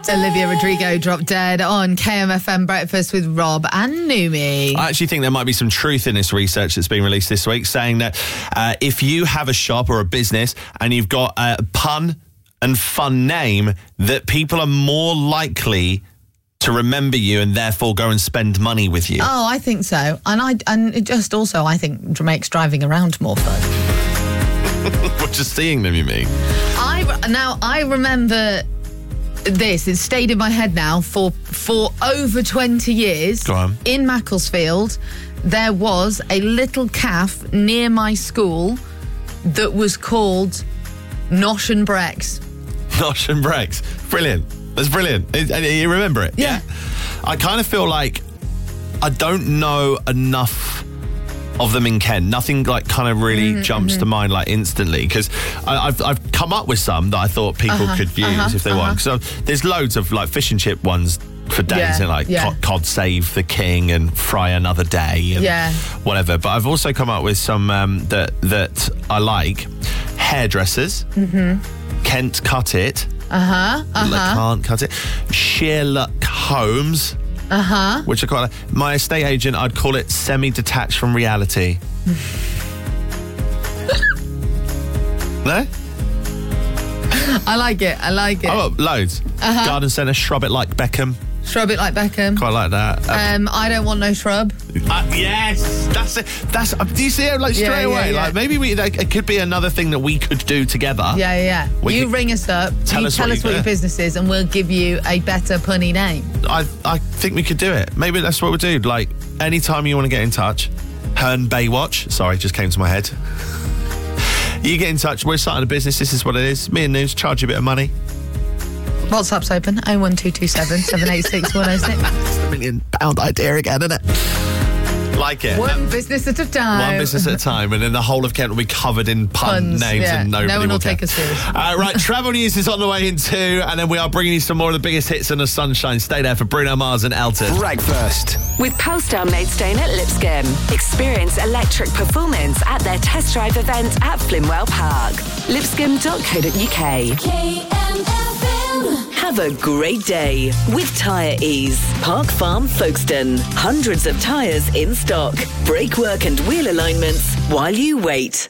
Olivia Rodrigo dropped dead on KMFM Breakfast with Rob and Numi. I actually think there might be some truth in this research that's been released this week, saying that if you have a shop or a business and you've got a pun and fun name, that people are more likely to remember you and therefore go and spend money with you. Oh, I think so. And it just also, I think, makes driving around more fun. What, just seeing them, you mean? I remember this. It's stayed in my head now for over 20 years. Go on. In Macclesfield, there was a little cafe near my school that was called Nosh and Brex. Nosh and Brex. Brilliant. That's brilliant. You remember it? Yeah. I kind of feel like I don't know enough of them in Kent. Nothing like kind of really jumps to mind like instantly, because I've come up with some that I thought people could use if they want. So there's loads of like fish and chip ones for days, and like Cod Save the King and Fry Another Day and whatever. But I've also come up with some that I like. Hairdressers, Kent Cut It, Can't Cut It, Sherlock Holmes, which I quite like. My estate agent, I'd call it semi-detached from reality. No? I like it. Oh, loads. Garden centre, Shrub It Like Beckham. Shrub It Like Beckham. Quite like that. I Don't Want No Shrub. Yes, that's it. Do you see it like straight away? Like maybe it could be another thing that we could do together. Yeah. You ring us up. Tell us what your business is, and we'll give you a better punny name. I think we could do it. Maybe that's what we'll do. Like anytime you want to get in touch, Herne Baywatch. Sorry, just came to my head. You get in touch. We're starting a business. This is what it is. Me and News charge you a bit of money. WhatsApp's open, 01227 786 106. It's the £1 million idea again, isn't it? Like it. One business at a time. One business at a time, and then the whole of Kent will be covered in puns names, and nobody no one will care. take us seriously. Right, travel news is on the way in too, and then we are bringing you some more of the biggest hits in the sunshine. Stay there for Bruno Mars and Elton. Breakfast with Polestar Maidstone at Lipscomb. Experience electric performance at their test drive event at Flimwell Park. Lipscomb.co.uk. Have a great day with Tyre Ease. Park Farm Folkestone. Hundreds of tyres in stock. Brake work and wheel alignments while you wait.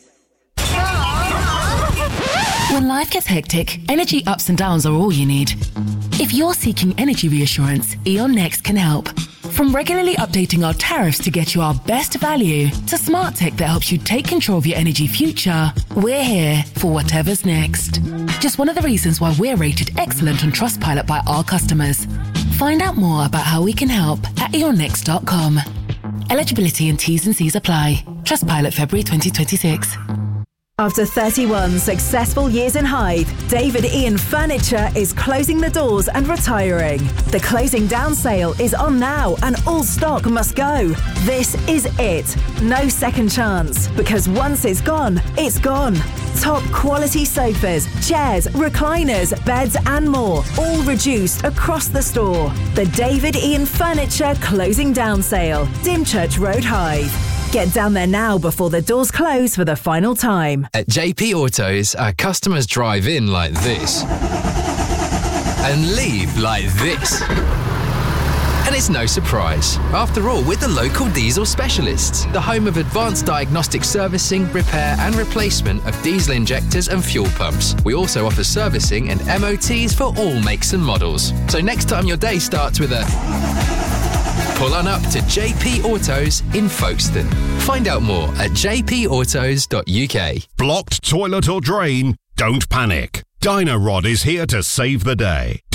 When life gets hectic, energy ups and downs are all you need. If you're seeking energy reassurance, E.ON Next can help. From regularly updating our tariffs to get you our best value, to smart tech that helps you take control of your energy future, we're here for whatever's next. Just one of the reasons why we're rated excellent on Trustpilot by our customers. Find out more about how we can help at eonnext.com. Eligibility and T's and C's apply. Trustpilot February 2026. After 31 successful years in Hythe, David Ian Furniture is closing the doors and retiring. The closing down sale is on now and all stock must go. This is it. No second chance, because once it's gone, it's gone. Top quality sofas, chairs, recliners, beds and more, all reduced across the store. The David Ian Furniture closing down sale, Dymchurch Road, Hythe. Get down there now before the doors close for the final time. At JP Autos, our customers drive in like this and leave like this. And it's no surprise. After all, we're the local diesel specialists, the home of advanced diagnostic servicing, repair and replacement of diesel injectors and fuel pumps. We also offer servicing and MOTs for all makes and models. So next time your day starts with a... pull on up to JP Autos in Folkestone. Find out more at jpautos.uk. Blocked toilet or drain? Don't panic. Dynarod is here to save the day.